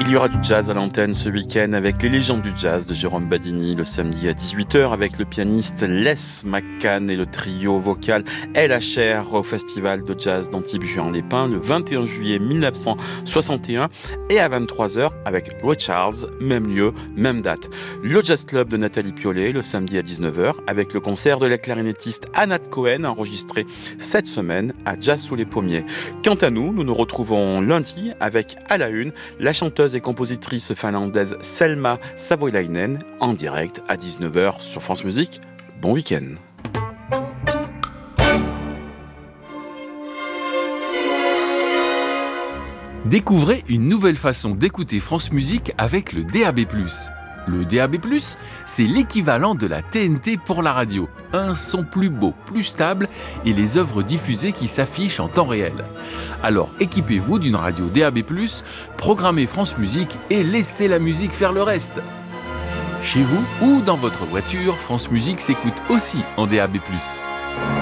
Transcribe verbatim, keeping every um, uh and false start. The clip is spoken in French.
Il y aura du jazz à l'antenne ce week-end avec les légendes du jazz de Jérôme Badini le samedi à dix-huit heures avec le pianiste Les McCann et le trio vocal El Hacher au festival de jazz d'Antibes-Juan-les-Pins le vingt et un juillet mille neuf cent soixante et un et à vingt-trois heures avec Ray Charles, même lieu, même date. Le Jazz Club de Nathalie Piollet le samedi à dix-neuf heures avec le concert de la clarinettiste Anat Cohen enregistré cette semaine à Jazz sous les pommiers. Quant à nous, nous nous retrouvons lundi avec à la une la chanteuse et compositrice finlandaise Selma Savoilainen en direct à dix-neuf heures sur France Musique. Bon week-end. Découvrez une nouvelle façon d'écouter France Musique avec le D A B plus. Le D A B plus, c'est l'équivalent de la T N T pour la radio. Un son plus beau, plus stable et les œuvres diffusées qui s'affichent en temps réel. Alors équipez-vous d'une radio D A B plus, programmez France Musique et laissez la musique faire le reste. Chez vous ou dans votre voiture, France Musique s'écoute aussi en D A B plus.